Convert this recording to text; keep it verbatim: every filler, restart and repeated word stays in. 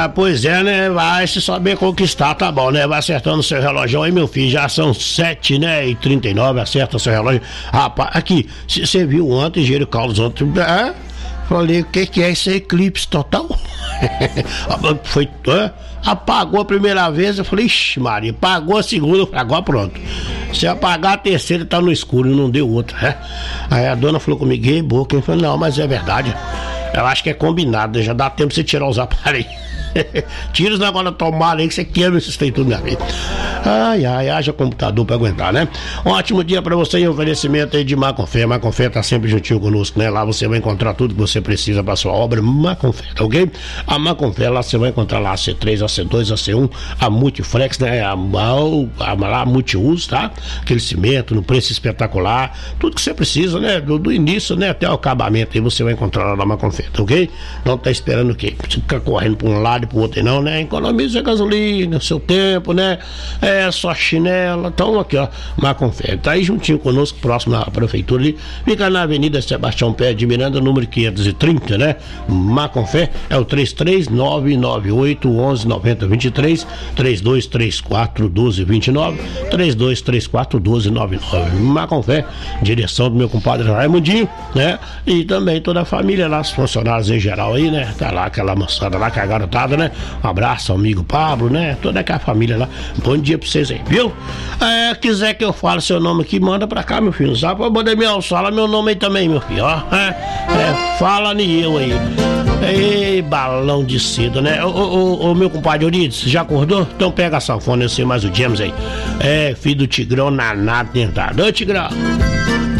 Ah, pois é, né? Vai se saber conquistar, tá bom, né? Vai acertando seu relógio aí, meu filho. Já são sete, né? E trinta e nove, acerta seu relógio. Rapaz, aqui, você viu ontem, Gênio Carlos, ontem. É? Falei, o que que é esse eclipse total? Foi. É? Apagou a primeira vez, eu falei, ixi, Maria, apagou a segunda, agora pronto. Se apagar a terceira, tá no escuro, não deu outra, né? Aí a dona falou comigo, e boca, eu falei, não, mas é verdade. Eu acho que é combinado, já dá tempo de você tirar os aparelhos. Tira os negócios da tomada aí que você quebra esses trem tudo, minha vida. Ai, ai, haja computador pra aguentar, né? Um ótimo dia pra você em oferecimento aí de Maconfé. Maconfé tá sempre juntinho conosco, né? Lá você vai encontrar tudo que você precisa pra sua obra. Maconfé, tá ok? A Maconfé, lá você vai encontrar lá a C três, a C dois, a C um, a Multiflex, né? A, a, a, a Multiuso, tá? Aquele cimento no preço espetacular. Tudo que você precisa, né? Do, do início, né? Até o acabamento aí você vai encontrar lá na Maconfé, tá ok? Não tá esperando o quê? Você fica correndo pra um lado e pro outro, não, né? Economiza gasolina, seu tempo, né? É, só chinela. Então, aqui, ó, Maconfé. Tá aí juntinho conosco, próximo à prefeitura ali. Fica na Avenida Sebastião Pé de Miranda, número quinhentos e trinta, né? Maconfé é o três três nove nove oito um um nove zero dois três, três dois três quatro um dois dois nove, três dois três quatro um dois nove nove. Maconfé, direção do meu compadre Raimundinho, né? E também toda a família lá, os funcionários em geral aí, né? Tá lá aquela moçada lá, que a garotada, né? Um abraço, amigo Pablo, né? Toda aquela família lá. Bom dia pra vocês aí, viu? É, quiser que eu fale seu nome aqui, manda pra cá, meu filho. Sabe? Pra poder me alçar meu nome aí também, meu filho, ó. É, é, fala nem eu aí. Ei, balão de cedo, né? Ô, ô, ô, meu compadre Euridice, já acordou? Então pega a sanfona, eu sei mais o James aí. É, filho do Tigrão, naná tentado. Ô, Tigrão.